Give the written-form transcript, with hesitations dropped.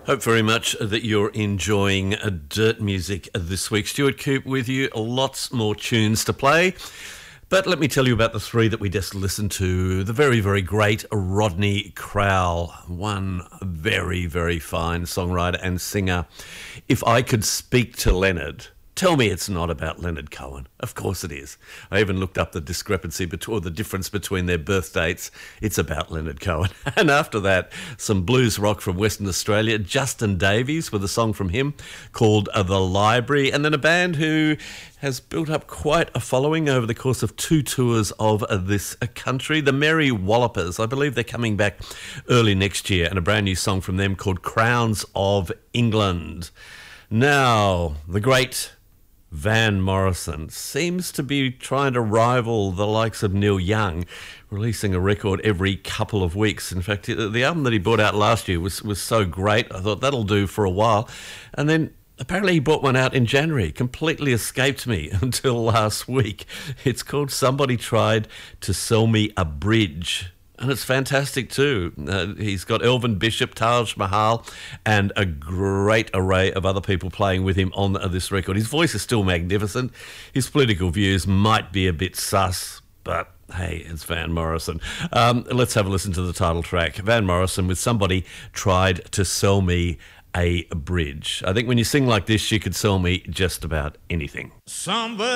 Hope very much that you're enjoying Dirt Music this week. Stuart Coop with you. Lots more tunes to play. But let me tell you about the three that we just listened to. The very, very great Rodney Crowell, one very, very fine songwriter and singer. If I could speak to Leonard, tell me it's not about Leonard Cohen. Of course it is. I even looked up the discrepancy or the difference between their birth dates. It's about Leonard Cohen. And after that, some blues rock from Western Australia. Justin Davies with a song from him called The Library. And then a band who has built up quite a following over the course of 2 tours of this country. The Merry Wallopers. I believe they're coming back early next year. And a brand new song from them called Crowns of England. Now, the great Van Morrison seems to be trying to rival the likes of Neil Young, releasing a record every couple of weeks. In fact, the album that he brought out last year was so great, I thought that'll do for a while. And then apparently he brought one out in January. Completely escaped me until last week. It's called Somebody Tried to Sell Me a Bridge. And it's fantastic too. He's got Elvin Bishop, Taj Mahal, and a great array of other people playing with him on this record. His voice is still magnificent. His political views might be a bit sus, but hey, it's Van Morrison. Let's have a listen to the title track. Van Morrison with Somebody Tried to Sell Me a Bridge. I think when you sing like this, you could sell me just about anything. Somebody